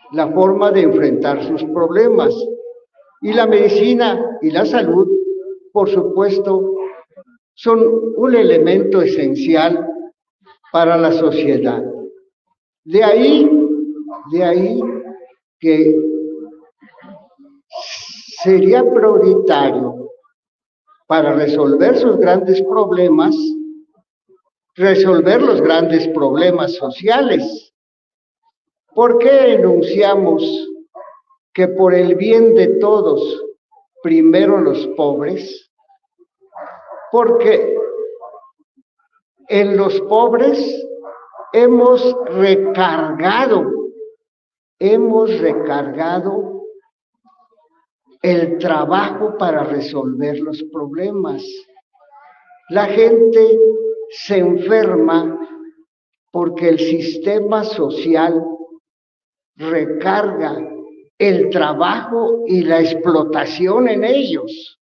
la forma de enfrentar sus problemas. Y la medicina y la salud, por supuesto, son un elemento esencial para la sociedad. De ahí que sería prioritario para resolver sus grandes problemas, resolver los grandes problemas sociales. ¿Por qué enunciamos que por el bien de todos, primero los pobres? Porque en los pobres hemos recargado el trabajo para resolver los problemas. La gente se enferma porque el sistema social recarga el trabajo y la explotación en ellos.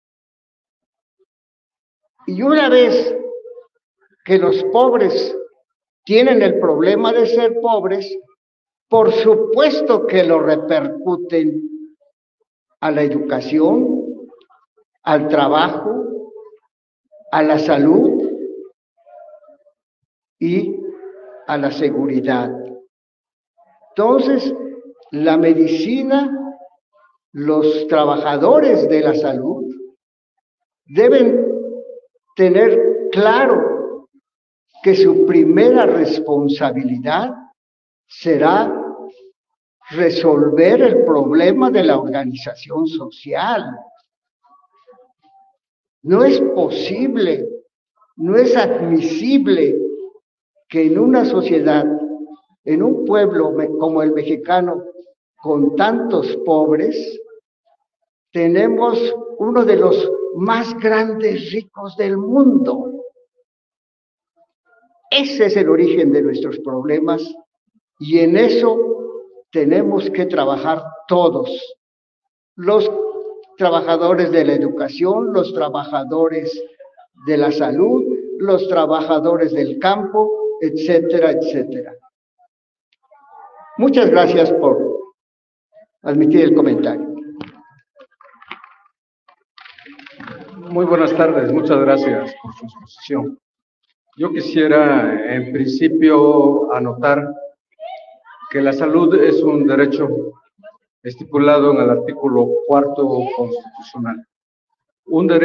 Y una vez que los pobres tienen el problema de ser pobres, por supuesto que lo repercuten a la educación, al trabajo, a la salud y a la seguridad. Entonces, la medicina, los trabajadores de la salud deben tener claro que su primera responsabilidad será resolver el problema de la organización social. No es posible, no es admisible que en una sociedad, en un pueblo como el mexicano, con tantos pobres, tenemos uno de los más grandes ricos del mundo. Ese es el origen de nuestros problemas y en eso tenemos que trabajar todos, los trabajadores de la educación, los trabajadores de la salud, los trabajadores del campo, etcétera, etcétera. Muchas gracias por admitir el comentario. Muy buenas tardes, muchas gracias por su exposición. Yo quisiera, en principio, anotar que la salud es un derecho estipulado en el artículo 4º constitucional. Un derecho